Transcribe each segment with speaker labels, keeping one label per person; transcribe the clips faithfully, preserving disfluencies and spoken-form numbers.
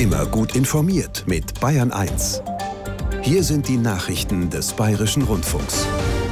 Speaker 1: Immer gut informiert mit Bayern eins. Hier sind die Nachrichten des Bayerischen Rundfunks.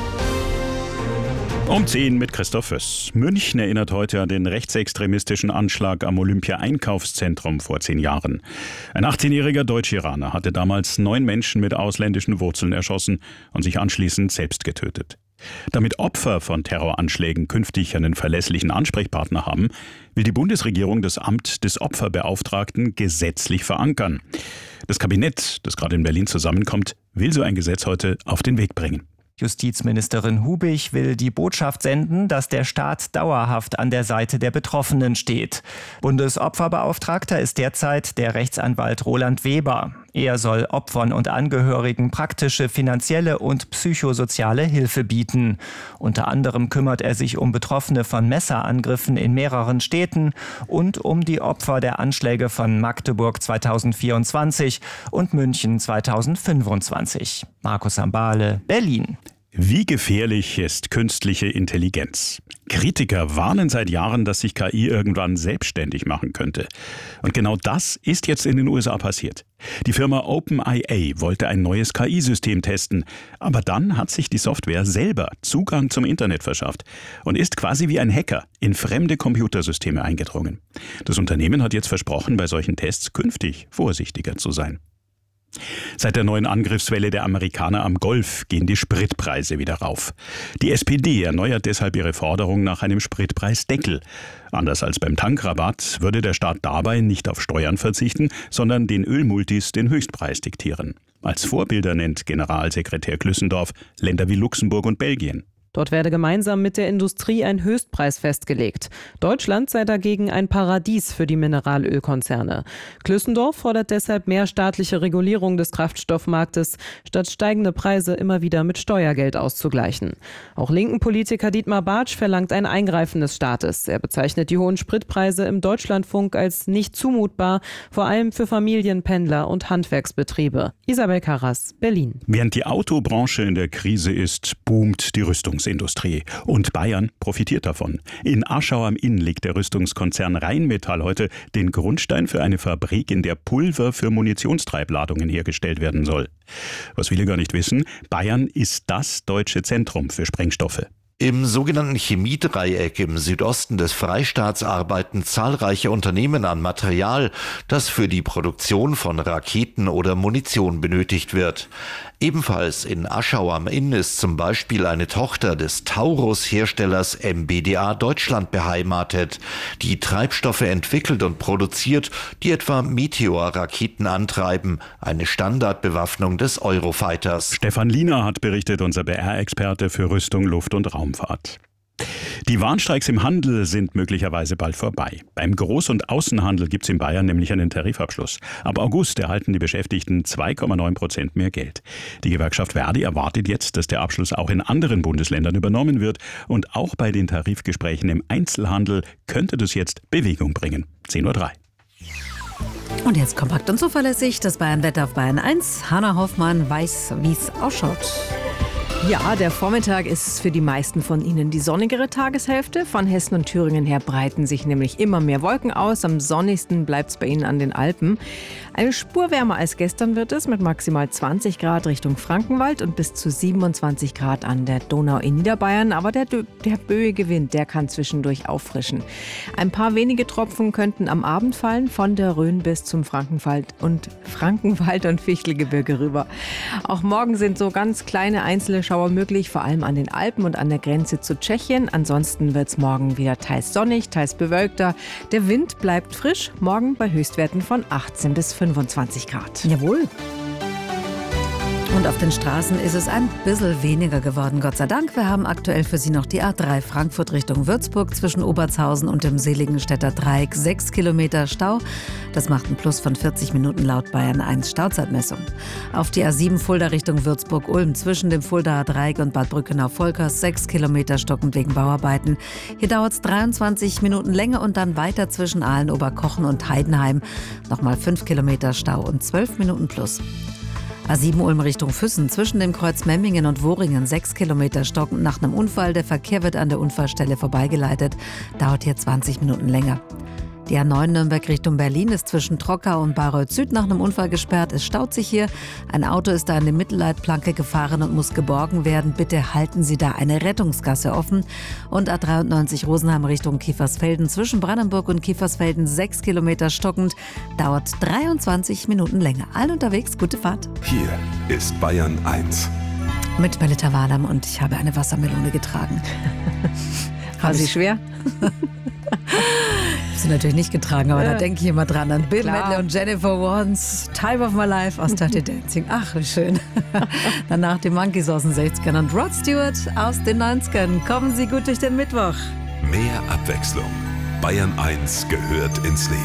Speaker 2: Um zehn mit Christoph Föss. München erinnert heute an den rechtsextremistischen Anschlag am Olympia-Einkaufszentrum vor zehn Jahren. Ein achtzehnjähriger Deutsch-Iraner hatte damals neun Menschen mit ausländischen Wurzeln erschossen und sich anschließend selbst getötet. Damit Opfer von Terroranschlägen künftig einen verlässlichen Ansprechpartner haben, will die Bundesregierung das Amt des Opferbeauftragten gesetzlich verankern. Das Kabinett, das gerade in Berlin zusammenkommt, will so ein Gesetz heute auf den Weg bringen.
Speaker 3: Justizministerin Hubig will die Botschaft senden, dass der Staat dauerhaft an der Seite der Betroffenen steht. Bundesopferbeauftragter ist derzeit der Rechtsanwalt Roland Weber. Er soll Opfern und Angehörigen praktische, finanzielle und psychosoziale Hilfe bieten. Unter anderem kümmert er sich um Betroffene von Messerangriffen in mehreren Städten und um die Opfer der Anschläge von Magdeburg zweitausendvierundzwanzig und München zweitausendfünfundzwanzig. Markus Sambale, Berlin.
Speaker 2: Wie gefährlich ist künstliche Intelligenz? Kritiker warnen seit Jahren, dass sich K I irgendwann selbstständig machen könnte. Und genau das ist jetzt in den U S A passiert. Die Firma OpenAI wollte ein neues K I-System testen, aber dann hat sich die Software selber Zugang zum Internet verschafft und ist quasi wie ein Hacker in fremde Computersysteme eingedrungen. Das Unternehmen hat jetzt versprochen, bei solchen Tests künftig vorsichtiger zu sein. Seit der neuen Angriffswelle der Amerikaner am Golf gehen die Spritpreise wieder rauf. Die S P D erneuert deshalb ihre Forderung nach einem Spritpreisdeckel. Anders als beim Tankrabatt würde der Staat dabei nicht auf Steuern verzichten, sondern den Ölmultis den Höchstpreis diktieren. Als Vorbilder nennt Generalsekretär Klüssendorf Länder wie Luxemburg und Belgien.
Speaker 4: Dort werde gemeinsam mit der Industrie ein Höchstpreis festgelegt. Deutschland sei dagegen ein Paradies für die Mineralölkonzerne. Klüssendorf fordert deshalb mehr staatliche Regulierung des Kraftstoffmarktes, statt steigende Preise immer wieder mit Steuergeld auszugleichen. Auch linken Politiker Dietmar Bartsch verlangt ein Eingreifen des Staates. Er bezeichnet die hohen Spritpreise im Deutschlandfunk als nicht zumutbar, vor allem für Familien, Pendler und Handwerksbetriebe. Isabel Karras, Berlin.
Speaker 2: Während die Autobranche in der Krise ist, boomt die Rüstung. Industrie. Und Bayern profitiert davon. In Aschau am Inn legt der Rüstungskonzern Rheinmetall heute den Grundstein für eine Fabrik, in der Pulver für Munitionstreibladungen hergestellt werden soll. Was viele gar nicht wissen, Bayern ist das deutsche Zentrum für Sprengstoffe.
Speaker 5: Im sogenannten Chemiedreieck im Südosten des Freistaats arbeiten zahlreiche Unternehmen an Material, das für die Produktion von Raketen oder Munition benötigt wird. Ebenfalls in Aschau am Inn ist zum Beispiel eine Tochter des Taurus-Herstellers M B D A Deutschland beheimatet, die Treibstoffe entwickelt und produziert, die etwa Meteor-Raketen antreiben, eine Standardbewaffnung des Eurofighters.
Speaker 2: Stefan Liener hat berichtet, unser B R-Experte für Rüstung, Luft- und Raumfahrt. Die Warnstreiks im Handel sind möglicherweise bald vorbei. Beim Groß- und Außenhandel gibt es in Bayern nämlich einen Tarifabschluss. Ab August erhalten die Beschäftigten zwei Komma neun Prozent mehr Geld. Die Gewerkschaft Verdi erwartet jetzt, dass der Abschluss auch in anderen Bundesländern übernommen wird. Und auch bei den Tarifgesprächen im Einzelhandel könnte das jetzt Bewegung bringen. zehn Uhr drei.
Speaker 6: Und jetzt kompakt und zuverlässig das Bayern-Wetter auf Bayern eins. Hanna Hoffmann weiß, wie es ausschaut.
Speaker 7: Ja, der Vormittag ist für die meisten von Ihnen die sonnigere Tageshälfte. Von Hessen und Thüringen her breiten sich nämlich immer mehr Wolken aus. Am sonnigsten bleibt es bei Ihnen an den Alpen. Eine Spur wärmer als gestern wird es mit maximal zwanzig Grad Richtung Frankenwald und bis zu siebenundzwanzig Grad an der Donau in Niederbayern. Aber der, der böige Wind, der kann zwischendurch auffrischen. Ein paar wenige Tropfen könnten am Abend fallen, von der Rhön bis zum Frankenwald und Frankenwald und Fichtelgebirge rüber. Auch morgen sind so ganz kleine einzelne Schauer möglich, vor allem an den Alpen und an der Grenze zu Tschechien. Ansonsten wird es morgen wieder teils sonnig, teils bewölkter. Der Wind bleibt frisch, morgen bei Höchstwerten von achtzehn bis fünfundzwanzig Grad.
Speaker 6: Jawohl. Und auf den Straßen ist es ein bisschen weniger geworden, Gott sei Dank. Wir haben aktuell für Sie noch die A drei Frankfurt Richtung Würzburg zwischen Obertshausen und dem Seligenstädter Dreieck. Sechs Kilometer Stau. Das macht einen Plus von vierzig Minuten laut Bayern eins Stauzeitmessung. Auf die A sieben Fulda Richtung Würzburg-Ulm zwischen dem Fuldaer Dreieck und Bad Brückenau-Volkers. Sechs Kilometer stockend wegen Bauarbeiten. Hier dauert es dreiundzwanzig Minuten länger und dann weiter zwischen Aalen, Oberkochen und Heidenheim. Nochmal fünf Kilometer Stau und zwölf Minuten plus. A sieben Ulm Richtung Füssen zwischen dem Kreuz Memmingen und Woringen sechs Kilometer stockend nach einem Unfall. Der Verkehr wird an der Unfallstelle vorbeigeleitet. Dauert hier zwanzig Minuten länger. Die A neun Nürnberg Richtung Berlin ist zwischen Trockau und Bayreuth Süd nach einem Unfall gesperrt. Es staut sich hier. Ein Auto ist da an die Mittelleitplanke gefahren und muss geborgen werden. Bitte halten Sie da eine Rettungsgasse offen. Und A dreiundneunzig Rosenheim Richtung Kiefersfelden zwischen Brandenburg und Kiefersfelden sechs Kilometer stockend. Dauert dreiundzwanzig Minuten länger. Allen unterwegs, gute Fahrt.
Speaker 1: Hier ist Bayern eins.
Speaker 6: Mit Melita Wadam und ich habe eine Wassermelone getragen.
Speaker 7: War sie schwer?
Speaker 6: Sie natürlich nicht getragen, aber ja. Da denke ich immer dran an Bill
Speaker 7: Klar.
Speaker 6: Medley und Jennifer Warnes Time of My Life aus Dirty Dancing. Ach, wie schön. Danach die Monkeys aus den sechzigern und Rod Stewart aus den neunzigern. Kommen Sie gut durch den Mittwoch.
Speaker 1: Mehr Abwechslung. Bayern eins gehört ins Leben.